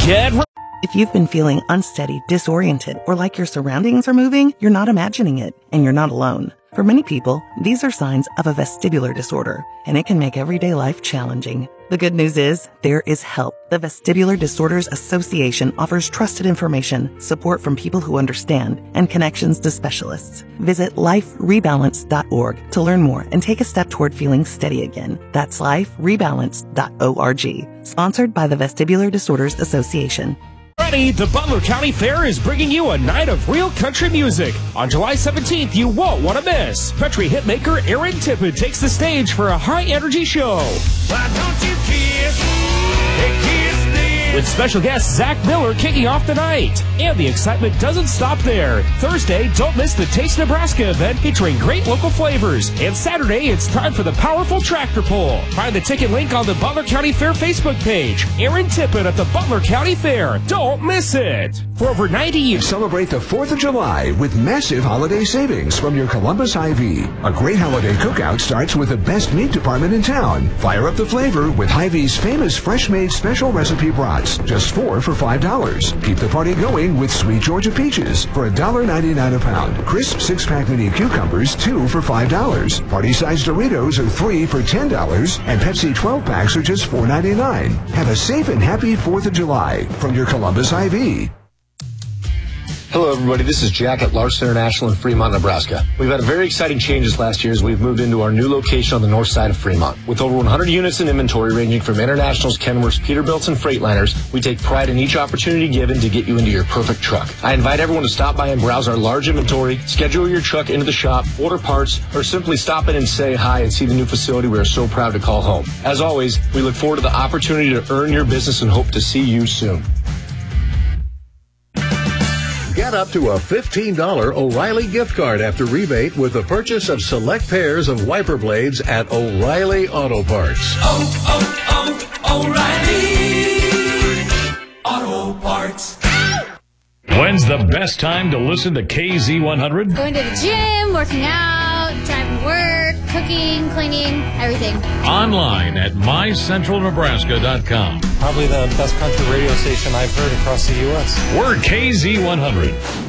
Get ready. If you've been feeling unsteady, disoriented, or like your surroundings are moving, you're not imagining it, and you're not alone. For many people, these are signs of a vestibular disorder, and it can make everyday life challenging. The good news is, there is help. The Vestibular Disorders Association offers trusted information, support from people who understand, and connections to specialists. Visit liferebalance.org to learn more and take a step toward feeling steady again. That's liferebalance.org. Sponsored by the Vestibular Disorders Association. Ready, the Butler County Fair is bringing you a night of real country music. On July 17th, you won't want to miss. Country hitmaker Aaron Tippett takes the stage for a high-energy show. Why don't you kiss? Hey, kiss this. With special guest Zach Miller kicking off the night. And the excitement doesn't stop there. Thursday, don't miss the Taste Nebraska event featuring great local flavors. And Saturday, it's time for the powerful tractor pull. Find the ticket link on the Butler County Fair Facebook page. Aaron Tippett at the Butler County Fair. Don't miss it. For over 90 years. Celebrate the 4th of July with massive holiday savings from your Columbus Hy-Vee. A great holiday cookout starts with the best meat department in town. Fire up the flavor with Hy-Vee's famous fresh-made special recipe brats. Just 4 for $5. Keep the party going with Sweet Georgia peaches for $1.99 a pound. Crisp 6-pack mini cucumbers, 2 for $5. Party-sized Doritos are 3 for $10. And Pepsi 12-packs are just $4.99. Have a safe and happy 4th of July from your Columbus Hy-Vee. Hello, everybody. This is Jack at Larson International in Fremont, Nebraska. We've had very exciting changes last year as we've moved into our new location on the north side of Fremont. With over 100 units in inventory ranging from Internationals, Kenworths, Peterbilts, and Freightliners, we take pride in each opportunity given to get you into your perfect truck. I invite everyone to stop by and browse our large inventory, schedule your truck into the shop, order parts, or simply stop in and say hi and see the new facility we are so proud to call home. As always, we look forward to the opportunity to earn your business and hope to see you soon. Get up to a $15 O'Reilly gift card after rebate with the purchase of select pairs of wiper blades at O'Reilly Auto Parts. O'Reilly Auto Parts. When's the best time to listen to KZ100? Going to the gym, working out, driving to work, cooking, cleaning, everything. Online at mycentralnebraska.com. Probably the best country radio station I've heard across the U.S. We're KZ100.